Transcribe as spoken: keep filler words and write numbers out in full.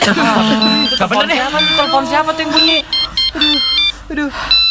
Gak bener nih. Telepon siapa tuh yang bunyi? Aduh.